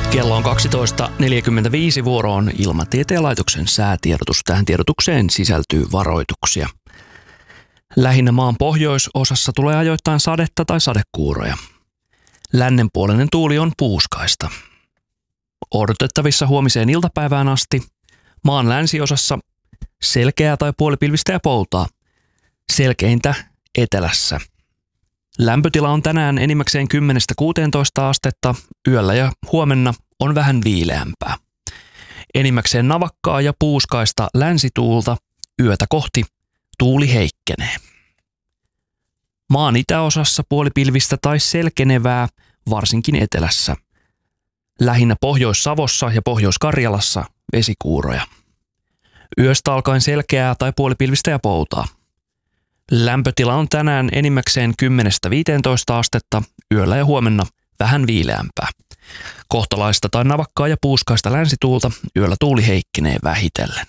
Kello on 12.45, vuoro on Ilmatieteen laitoksen säätiedotus. Tähän tiedotukseen sisältyy varoituksia. Lähinnä maan pohjoisosassa tulee ajoittain sadetta tai sadekuuroja. Lännenpuolinen tuuli on puuskaista. Odotettavissa huomiseen iltapäivään asti maan länsiosassa selkeää tai puolipilvistä ja poutaa. Selkeintä etelässä. Lämpötila on tänään enimmäkseen 10–16 astetta, yöllä ja huomenna on vähän viileämpää. Enimmäkseen navakkaa ja puuskaista länsituulta, yötä kohti tuuli heikkenee. Maan itäosassa puolipilvistä tai selkenevää, varsinkin etelässä. Lähinnä Pohjois-Savossa ja Pohjois-Karjalassa vesikuuroja. Yöstä alkaen selkeää tai puolipilvistä ja poutaa. Lämpötila on tänään enimmäkseen 10–15 astetta, yöllä ja huomenna vähän viileämpää. Kohtalaista tai navakkaa ja puuskaista länsituulta, yöllä tuuli heikkenee vähitellen.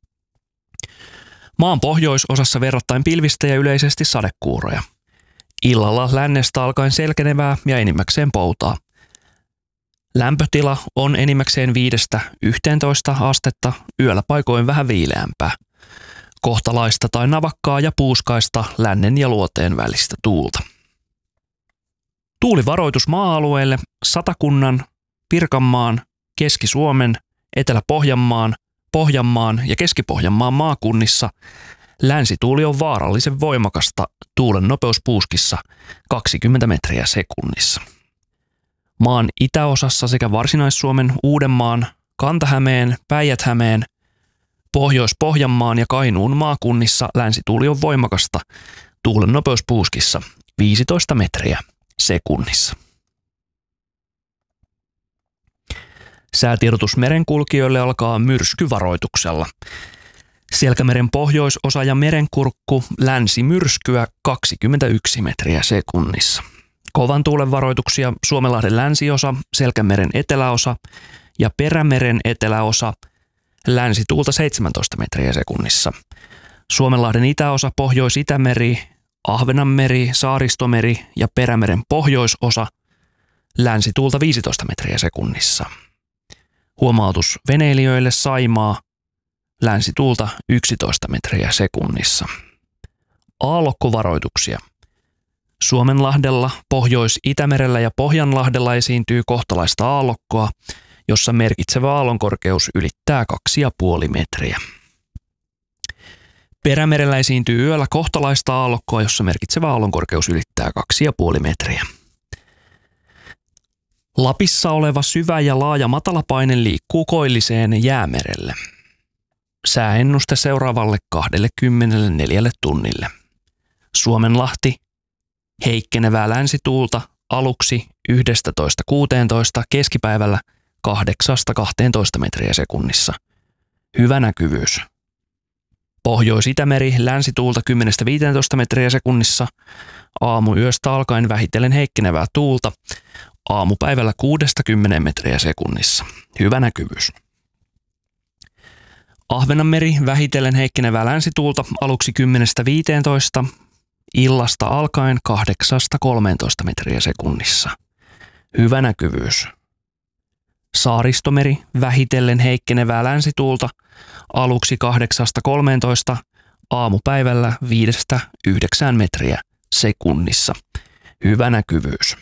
Maan pohjoisosassa verrattain pilvistä ja yleisesti sadekuuroja. Illalla lännestä alkaen selkenevää ja enimmäkseen poutaa. Lämpötila on enimmäkseen 5–11 astetta, yöllä paikoin vähän viileämpää. Kohtalaista tai navakkaa ja puuskaista lännen ja luoteen välistä tuulta. Tuulivaroitus maa-alueelle Satakunnan, Pirkanmaan, Keski-Suomen, Etelä-Pohjanmaan, Pohjanmaan ja Keski-Pohjanmaan maakunnissa. Länsituuli on vaarallisen voimakasta, tuulen nopeus puuskissa 20 metriä sekunnissa. Maan itäosassa sekä Varsinais-Suomen, Uudenmaan, Kanta-Hämeen, Päijät-Hämeen, Pohjois-Pohjanmaan ja Kainuun maakunnissa länsituuli on voimakasta, tuulen nopeus puuskissa 15 metriä sekunnissa. Säätiedotus merenkulkijoille alkaa myrskyvaroituksella. Selkämeren pohjoisosa ja merenkurkku länsimyrskyä 21 metriä sekunnissa. Kovan tuulen varoituksia Suomenlahden länsiosa, Selkämeren eteläosa ja Perämeren eteläosa länsituulta 17 metriä sekunnissa. Suomenlahden itäosa, Pohjois-Itämeri, Ahvenanmeri, Saaristomeri ja Perämeren pohjoisosa länsituulta 15 metriä sekunnissa. Huomautus veneilijöille Saimaa, länsituulta 11 metriä sekunnissa. Aallokkovaroituksia. Suomenlahdella, Pohjois-Itämerellä ja Pohjanlahdella esiintyy kohtalaista aallokkoa, jossa merkitsevä aallonkorkeus ylittää 2,5 metriä. Perämerellä esiintyy yöllä kohtalaista aallokkoa, jossa merkitsevä aallonkorkeus ylittää 2,5 metriä. Lapissa oleva syvä ja laaja matalapaine liikkuu koilliseen Jäämerelle. Sääennuste seuraavalle 24 tunnille. Suomenlahti, heikkenevää länsituulta aluksi 11–16, keskipäivällä 8–12 metriä sekunnissa. Hyvä näkyvyys. Pohjois-Itämeri länsituulta 10–15 metriä sekunnissa. Aamuyöstä alkaen vähitellen heikkenevää tuulta. Aamupäivällä 6–10 metriä sekunnissa. Hyvä näkyvyys. Ahvenanmeri vähitellen heikkenevää länsituulta aluksi 10–15, illasta alkaen 8–13 metriä sekunnissa. Hyvä näkyvyys. Saaristomeri vähitellen heikkenevää länsituulta aluksi 8–13, aamupäivällä 5–9 metriä sekunnissa. Hyvä näkyvyys.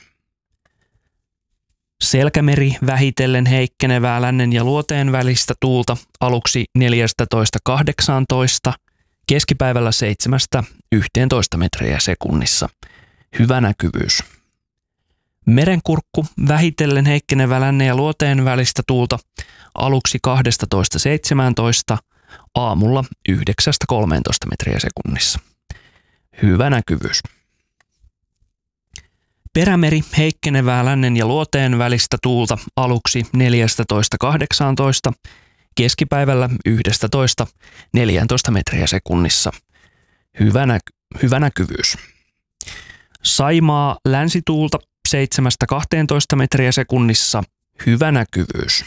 Selkämeri vähitellen heikkenevää lännen ja luoteen välistä tuulta aluksi 14–18, keskipäivällä 7–11 metriä sekunnissa. Hyvä näkyvyys. Merenkurkku vähitellen heikkenevää lännen ja luoteen välistä tuulta aluksi 12–17, aamulla 9–13 metriä sekunnissa. Hyvä näkyvyys. Perämeri heikkenevää lännen ja luoteen välistä tuulta aluksi 14–18, keskipäivällä 11–14 metriä sekunnissa. Hyvä näkyvyys. Saimaa länsituulta 7–12 metriä sekunnissa. Hyvä näkyvyys.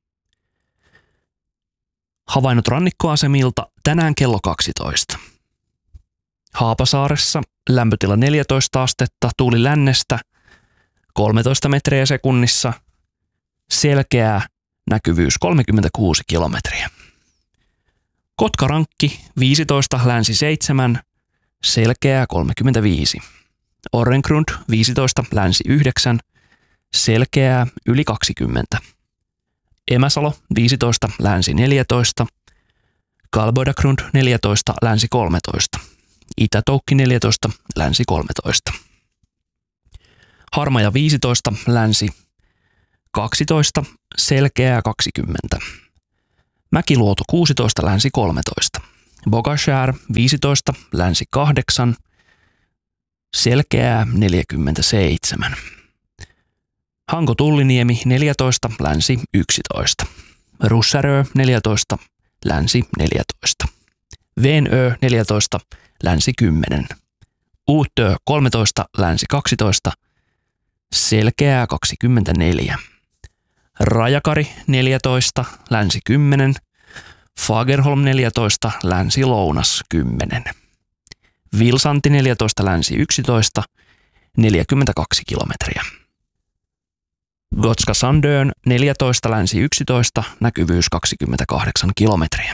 Havainnot rannikkoasemilta tänään kello 12. Haapasaaressa lämpötila 14 astetta, tuuli lännestä 13 metriä sekunnissa. selkeä näkyvyys 36 kilometriä. Kotkarankki 15, länsi 7, selkeää 35. Orrengrund 15, länsi 9, selkeää yli 20. Emäsalo 15, länsi 14, Kalboidagrund 14, länsi 13, Itätoukki 14, länsi 13. Harmaja 15, länsi 12, selkeää 20. Mäkiluoto 16, länsi 13. Bogashär 15, länsi 8, selkeää 47. Hanko-Tulliniemi 14, länsi 11. Russärö 14, länsi 14. Venö 14, länsi 10. Uutö 13, länsi 12, selkeää 24. Rajakari 14, länsi 10. Fagerholm 14, länsi lounas 10. Vilsanti 14, länsi 11, 42 kilometriä. Gotska Sandön 14, länsi 11, näkyvyys 28 kilometriä.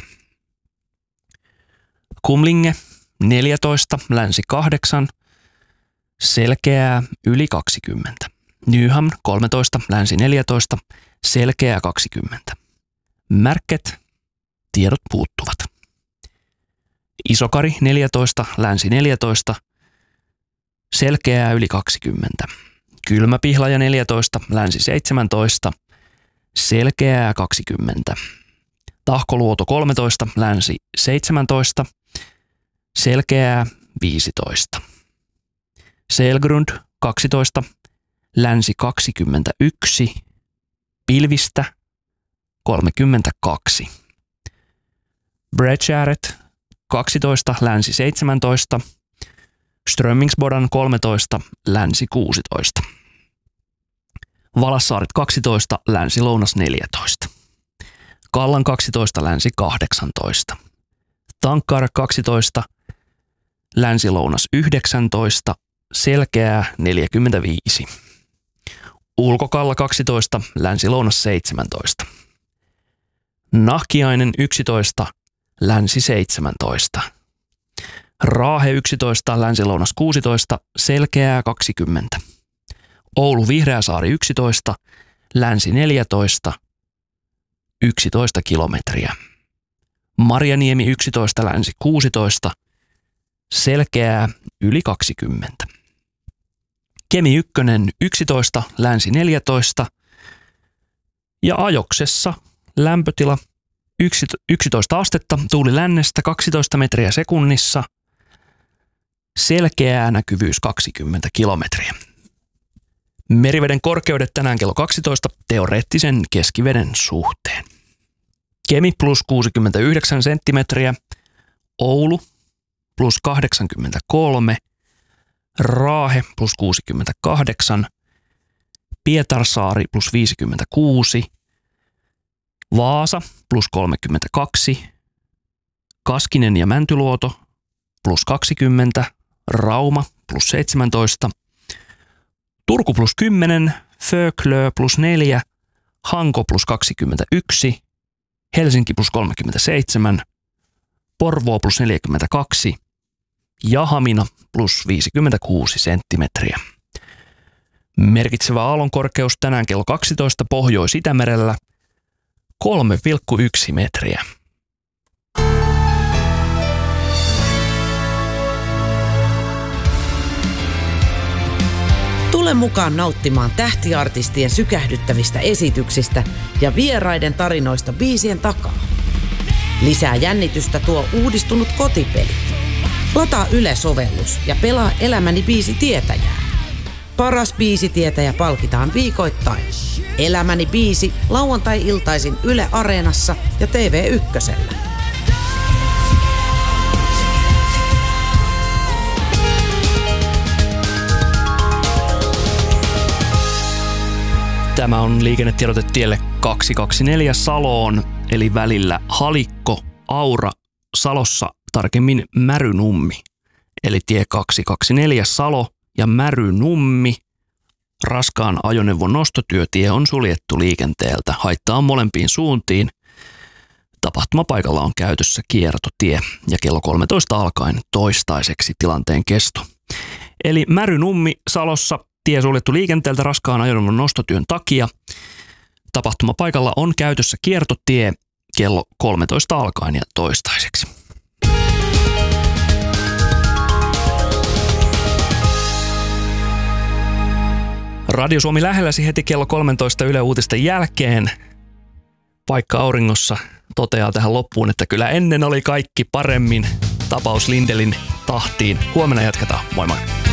Kumlinge 14, länsi 8, selkeää yli 20. Nyhamn 13, länsi 14, selkeää 20. Märket, tiedot puuttuvat. Isokari 14, länsi 14, selkeää yli 20. Kylmäpihlaja 14, länsi 17, selkeää 20. Tahkoluoto 13, länsi 17, selkeää 15. Selgrund 12, länsi 21, pilvistä 32. Bredgäret 12, länsi 17, Strömmingsbodan 13, länsi 16. Valassaaret 12, länsi lounas 14. Kallan 12, länsi 18. Tankkaar 12, länsi lounas 19, selkeää 45. Ulkokalla 12, länsi lounas 17. Nahkiainen 11, länsi 17. Raahe 11, länsi-lounas 16, selkeää 20. Oulu Vihreäsaari 11, länsi 14, 11 kilometriä. Marjaniemi 11, länsi 16, selkeää yli 20. Kemi 1, 11, länsi 14 ja Ajoksessa lämpötila 11 astetta, tuuli lännestä 12 metriä sekunnissa, selkeää näkyvyys 20 kilometriä. Meriveden korkeudet tänään kello 12 teoreettisen keskiveden suhteen. Kemi plus 69 senttimetriä, Oulu plus 83, Raahe plus 68, Pietarsaari plus 56, Vaasa plus 32, Kaskinen ja Mäntyluoto plus 20, Rauma plus 17, Turku plus 10, Föklö plus 4, Hanko plus 21, Helsinki plus 37, Porvoo plus 42 ja Hamina plus 56 senttimetriä. Merkitsevä aallonkorkeus tänään kello 12 Pohjois-Itämerellä 3,1 metriä. Tule mukaan nauttimaan tähtiartistien sykähdyttävistä esityksistä ja vieraiden tarinoista biisien takaa. Lisää jännitystä tuo uudistunut kotipeli. Lataa Yle-sovellus ja pelaa Elämäni biisitietäjää. Paras biisitietäjä palkitaan viikoittain. Elämäni biisi lauantai-iltaisin Yle Areenassa ja TV1:llä. Tämä on liikennetiedote tielle 224 Saloon, eli välillä Halikko, Aura, Salossa tarkemmin Märynummi. Eli tie 224 Salo ja Märynummi, Raskaan ajoneuvon nostotyötie on suljettu liikenteeltä. Haittaa on molempiin suuntiin. Tapahtumapaikalla on käytössä kiertotie ja kello 13 alkaen toistaiseksi tilanteen kesto. Eli Märynummi Salossa tie suljettu liikenteeltä raskaan ajoneuvon nostotyön takia. Tapahtumapaikalla on käytössä kiertotie kello 13 alkaen ja toistaiseksi. Radio Suomi lähelläsi heti kello 13 Yle Uutisten jälkeen. Paikka auringossa toteaa tähän loppuun, että kyllä ennen oli kaikki paremmin. Tapaus Lindelin tahtiin. Huomenna jatketaan. Moi moi.